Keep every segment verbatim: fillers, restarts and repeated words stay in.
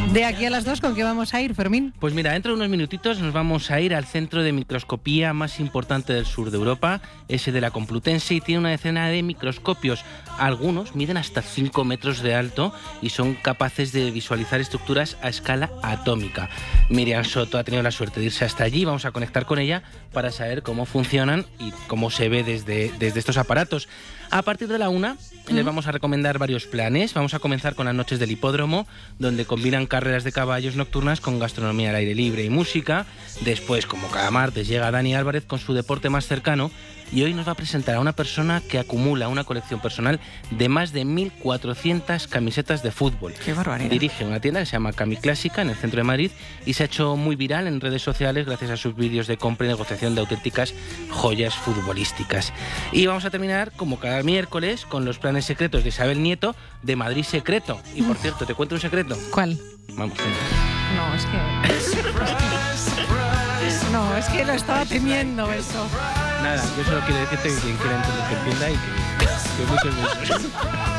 De aquí a las dos, ¿con qué vamos a ir, Fermín? Pues mira, dentro de unos minutitos nos vamos a ir al centro de microscopía más importante del sur de Europa, ese de la Complutense, y tiene una decena de microscopios. Algunos miden hasta cinco metros de alto y son capaces de visualizar estructuras a escala atómica. Miriam Soto ha tenido la suerte de irse hasta allí, vamos a conectar con ella para saber cómo funcionan y cómo se ve desde, desde estos aparatos. A partir de la una uh-huh. les vamos a recomendar varios planes. Vamos a comenzar con las noches del hipódromo, donde combinan carreras de caballos nocturnas con gastronomía al aire libre y música. Después, como cada martes, llega Dani Álvarez con su deporte más cercano y hoy nos va a presentar a una persona que acumula una colección personal de más de mil cuatrocientas camisetas de fútbol. ¡Qué barbaridad! Dirige una tienda que se llama Cami Clásica en el centro de Madrid y se ha hecho muy viral en redes sociales gracias a sus vídeos de compra y negociación de auténticas joyas futbolísticas. Y vamos a terminar, como cada miércoles, con los planes secretos de Isabel Nieto de Madrid Secreto. Y por cierto, ¿te cuento un secreto? ¿Cuál? Vamos. No, es que... No, es que lo estaba temiendo eso. Nada, yo solo quiero decirte que quien quiera entender que entienda y que, que muchos besos.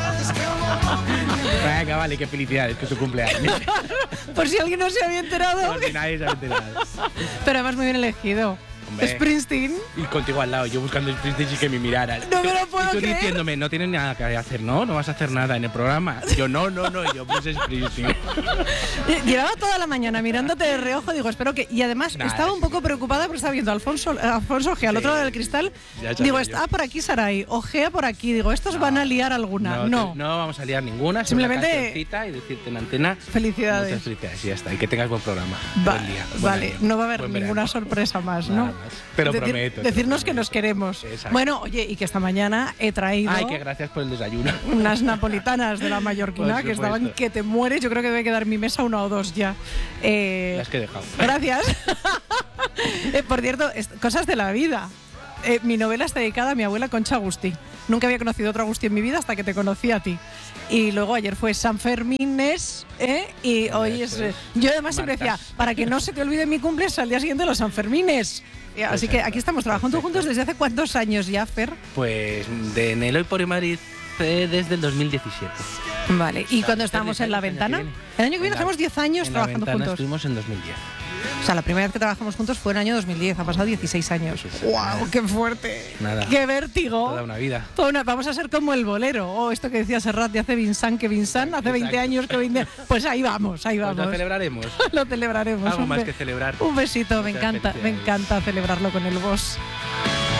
Venga, vale, qué felicidad, es que es tu cumpleaños. Por si alguien no se había enterado. Por si nadie se había enterado. Pero además muy bien elegido. Hombre. Springsteen. Y contigo al lado, yo buscando Springsteen y que me miraran. No me lo puedo Y tú creer. diciéndome, no tienes nada que hacer, ¿no? No vas a hacer nada en el programa. Yo, no, no, no, yo puse Springsteen. Llevaba toda la mañana mirándote de reojo, digo, espero que... Y además nada, estaba un poco preocupada porque estaba viendo a Alfonso, a Alfonso G, al sí. otro lado del cristal. Digo, está por aquí Saray, ojea por aquí. Digo, estos no, van a liar alguna. No, no. Te, no vamos a liar ninguna. Simplemente... Y decirte en antena... Felicidades. Muchas felicidades y ya está. Y que tengas buen programa. Va, buen día. Buen vale, año, no va a haber ninguna verano. sorpresa más, ¿no? Nada más. Pero de, prometo. Decirnos que nos queremos. Exacto. Bueno, oye, y que esta mañana he traído... Ay, que gracias por el desayuno. Unas napolitanas de la mallorquina que estaban que te mueres. Yo creo que debe quedar mi mesa una o dos ya. Eh, Las que he dejado. Gracias. eh, por cierto, es, cosas de la vida. Eh, mi novela está dedicada a mi abuela Concha Agustí. Nunca había conocido otro Agustí en mi vida hasta que te conocí a ti. Y luego ayer fue San Fermines, ¿eh? Y Hombre, hoy es... Eh, yo además siempre decía, para que no se te olvide mi cumpleaños al día siguiente los San Fermines. Así que aquí estamos trabajando Perfecto. juntos desde hace ¿cuántos años ya, Fer? Pues de en el Hoy por Madrid eh, desde el dos mil diecisiete. Vale, ¿y cuando estábamos en La Ventana? El año que viene hacemos diez años en trabajando la ventana juntos. Estuvimos en dos mil diez. O sea, la primera vez que trabajamos juntos fue en el año dos mil diez, ha pasado dieciséis años. ¡Wow! ¡Qué fuerte! Nada. ¡Qué vértigo! Toda una vida. Toda una, vamos a ser como el bolero. O oh, esto que decía Serrat de hace Vincent, que Vincent, hace veinte años que veinte. Pues ahí vamos, ahí vamos. Pues lo celebraremos. Lo celebraremos. Algo más que celebrar. Un besito, me encanta, me encanta celebrarlo con el boss.